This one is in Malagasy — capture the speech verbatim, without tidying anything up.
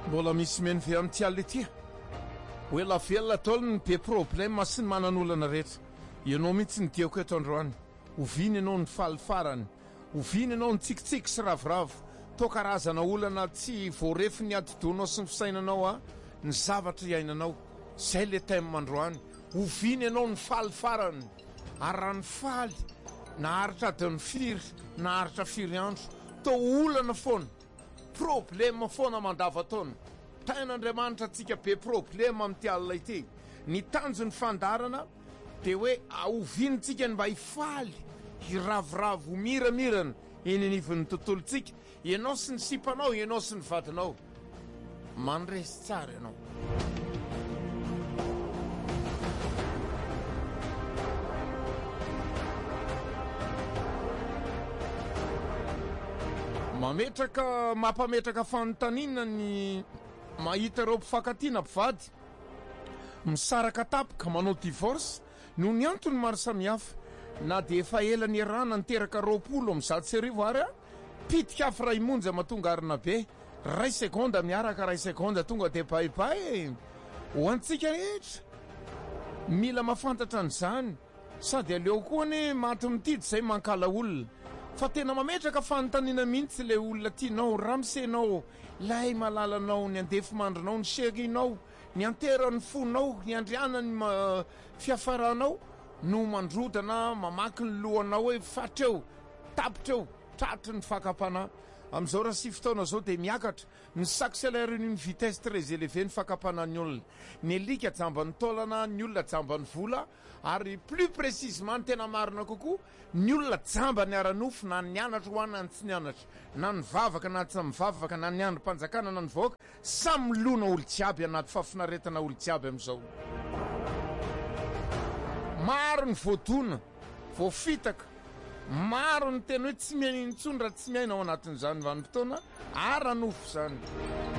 Mbola misy meny ve amin'ny tialy ty hoe lafelona taolony be problème sy ny manan'olana rehetra. Ianao mihitsy ny diako eto androany, oviny ianao ny falifarany, oviny ianao ny tsikitsiky sy ravoravo, to karazana olana tsy voarefy ny adi-doanao sy ny fisainanao a ny zavatra iainanao. Zay le thème androany, oviny ianao ny falifarany, arany faly na haritra adiny firy na haritra firy andro, to olana foana, problème foana mandava-taona. Tain'Andriamanitra antsika be problème amin'ny alina ity. Ny tanjon'ny fandarana dia hoe ovinitsika mba hifaly, hiravoravo, miramirana eny anivon'ny tontolontsika. Ianao sy ny sipanao, ianao sy ny vadinao, mandresy tsara ianao. Mametraka, mampametraka fanontaniana ny mahita ireo mpifankatia mpivady misaraka tapoka manao divorce no ny antony maro samihafa. Na dia efa ela ny rana niteraka roapolo amin'ny zato sy arivo ary a pitika afy ray monja mahatonga arina be, ray sekonda miaraka, ray sekonda tonga dia baibay. Ho antsika rehetra mila mahafantatra an'izany, sady aleo koa ne maty mitidy izay mankala olona. Fa tena mametraka fanontaniana mihitsy le olona tianao, ramsenao, lay malalanao, ny andefy mandrinao, ny serinao, ny anterany fonao, ny andrianany fiafaranao, no mandrodana mamaky ny lohanao hoe fatreo, tapotreo, tratry ny fakapana. Amin'izao raha sy fotoana zao dia miakatra, ny s'accélère-ny vitesse très élevée ny fakapanan'ny olona. Ny alika jambany taolana, ny olona jambany vola, ary plus précisement tena marina kokoa, ny olona jambany aranofo na ny anatra ho ana ny tsy nianatra, na ny vavaka na tsy mivavaka, na ny androm-panjakana na ny vahoaka, samy lona olo jiaby anaty fafinaretana olo jiaby amin'izao. Maro ny voadona, voafitaka, maro ny tena hoe tsy miaina intsony raha tsy miaina ao anatin'izany vanim-potoana, aranofo zany.